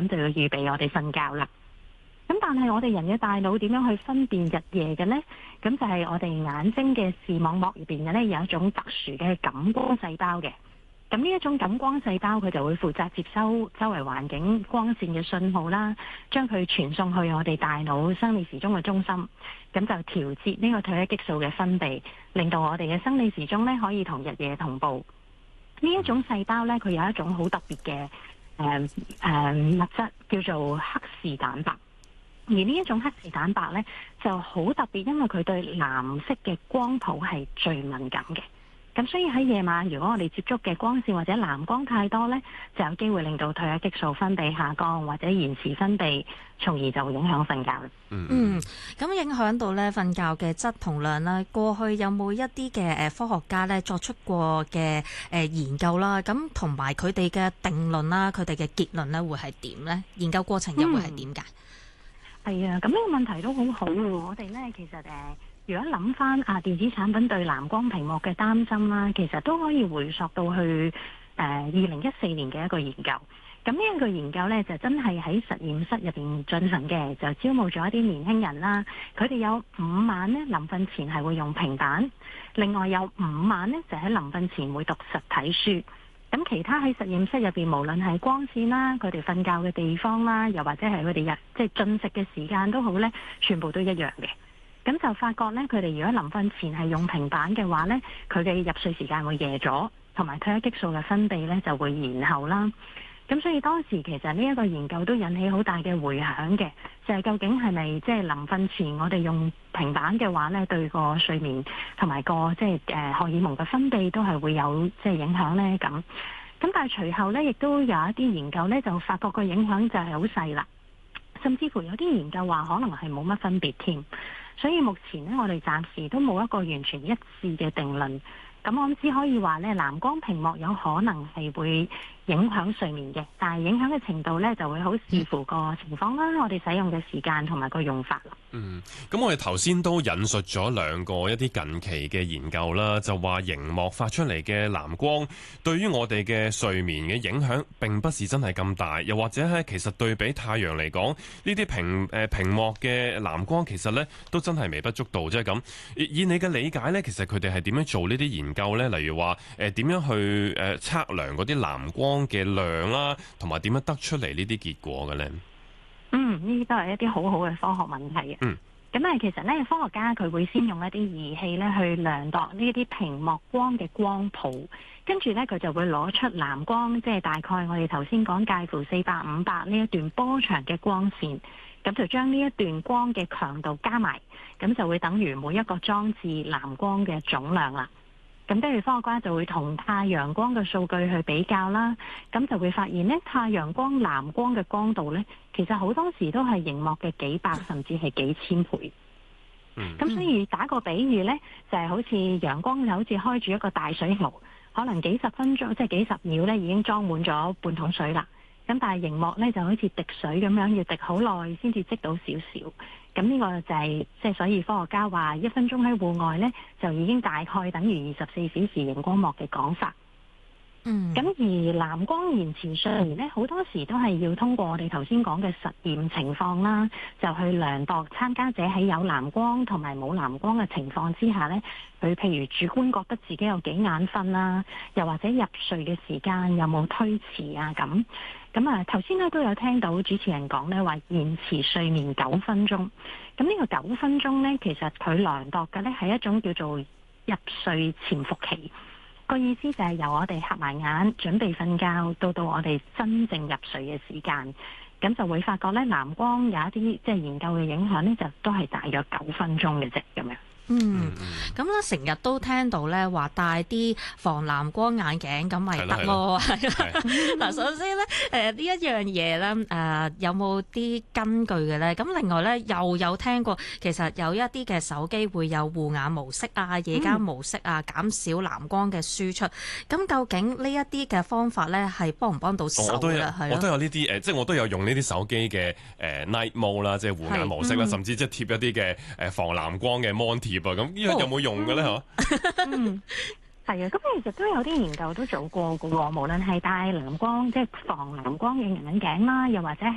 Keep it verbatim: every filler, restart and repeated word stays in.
就要預備我哋瞓覺啦。咁但係我哋人嘅大腦點樣去分辨日夜嘅呢？咁就係我哋眼睛嘅視網膜入邊嘅呢，有一種特殊嘅感光細胞嘅。咁呢一種感光細胞佢就會負責接收周圍環境光線嘅信號啦，將佢傳送去我哋大腦生理時鐘嘅中心，咁就調節呢個褪黑激素嘅分泌，令到我哋嘅生理時鐘呢可以同日夜同步。呢一種細胞呢，佢有一種好特別嘅誒誒物質叫做黑視蛋白。而呢一種黑視蛋白呢，就好特別，因為佢對藍色嘅光譜係最敏感嘅。咁所以喺夜晚，如果我哋接觸嘅光線或者藍光太多呢，就有機會令到褪黑激素分泌下降或者延遲分泌，從而就會影響瞓覺。 嗯，咁影響到咧瞓覺嘅質同量啦。過去有冇一啲嘅誒科學家咧作出過嘅誒研究啦？咁同埋佢哋嘅定論啦，佢哋嘅結論咧會係點呢？研究過程又會係點㗎？ 係啊，咁呢個問題都好好喎。我哋咧其實誒。如果諗翻啊電子產品對藍光屏幕嘅擔心啦，其實都可以回溯到去誒二零一四年嘅一個研究。咁呢一個研究呢，就真係喺實驗室入邊進行嘅，就招募咗一啲年輕人啦。佢哋有五晚呢臨瞓前係會用平板，另外有五晚呢就喺臨瞓前會讀實體書。咁其他喺實驗室入邊，無論係光線啦、佢哋瞓覺嘅地方啦，又或者係佢哋日即係進食嘅時間都好呢，全部都一樣嘅。咁就發覺咧，佢哋如果臨瞓前係用平板嘅話咧，佢嘅入睡時間會夜咗，同埋褪黑激素嘅分泌咧就會延後啦。咁所以當時其實呢一個研究都引起好大嘅迴響嘅，就係究竟係咪即係臨瞓前我哋用平板嘅話咧，對個睡眠同埋個即係誒荷爾蒙嘅分泌都係會有即係影響咧咁。咁但係隨後咧，亦都有一啲研究咧就發覺個影響就係好細啦，甚至乎有啲研究話可能係冇乜分別添。所以目前呢，我哋暫時都冇一個完全一致嘅定論。咁我只可以話呢，藍光屏幕有可能係會影響睡眠嘅，但係影響嘅程度呢，就會好視乎個情況啦，我哋使用嘅時間同埋個用法。 嗯，咁我哋頭先都引述咗兩個一啲近期嘅研究啦，就話熒幕發出嚟嘅藍光對於我哋嘅睡眠嘅影響並不是真係咁大，又或者係其實對比太陽嚟講，呢啲屏誒屏幕嘅藍光其實呢都真係微不足道啫。咁以你嘅理解呢，其實佢哋係點樣做呢啲研究呢？例如話誒點樣去誒測量嗰啲藍光嘅量啦，同埋點樣得出嚟呢啲結果嘅呢？ 嗯，呢啲都係一啲好好嘅科學問題。 嗯， 咁啊，其實咧，科學家佢會先用一啲儀器咧去量度呢啲屏幕光嘅光譜，跟住咧佢就會攞出藍光，即係大概我哋頭先講介乎四百五百呢一段波長嘅光線，咁就將呢一段光嘅強度加埋，咁就會等於每一個裝置藍光嘅總量啦。咁跟住科學家就會同太陽光嘅數據去比較啦，咁就會發現呢，太陽光藍光嘅光度呢，其實好多時都係熒幕嘅幾百甚至係幾千倍。咁、嗯、所以打個比喻呢，就係、是、好似陽光就好似開住一個大水喉，可能幾十分鐘即係幾十秒呢已經裝滿咗半桶水啦。咁但係熒幕呢就好似滴水咁樣，要滴好耐先至積到少少。咁呢個就係即係所以科學家話一分鐘喺戶外呢，就已經大概等於二十四小時熒光幕嘅講法。嗯，咁而藍光延遲睡眠呢，好多時都係要通過我哋頭先講嘅實驗情況啦，就去量度參加者喺有藍光同埋冇藍光嘅情況之下呢，佢譬如主觀覺得自己有幾眼瞓啦，又或者入睡嘅時間有冇推遲啊咁。咁啊，頭先咧都有聽到主持人講咧話延遲睡眠九分鐘。咁呢個九分鐘呢，其實佢量度嘅呢係一種叫做入睡潛伏期。個意思就係由我哋合埋眼準備瞓覺，到到我哋真正入睡嘅時間，咁就會發覺呢藍光有一啲即係研究嘅影響呢，就都係大約九分鐘嘅啫咁樣。 嗯，咁咧成日都聽到咧話戴啲防藍光眼鏡咁咪得咯，係啦。嗱，首先咧，誒、呃、呢一樣嘢咧，誒、呃、有冇啲根據嘅咧？咁另外咧又有聽過，其實有一啲嘅手機會有護眼模式啊、夜間模式啊，減、嗯、少藍光嘅輸出。咁究竟呢一啲嘅方法咧係幫唔幫到手？ 我都有，我都有呢啲誒，即係我都有用呢啲手機嘅誒 Night Mode 啦，即係護眼模式啦，嗯、甚至即係貼一啲嘅誒防藍光嘅 Mon 貼。咁呢樣有冇用嘅咧？嗬、哦， 嗯，係啊，咁其實都有啲研究都做過嘅喎，無論係戴藍光即係防藍光嘅眼鏡啦，又或者係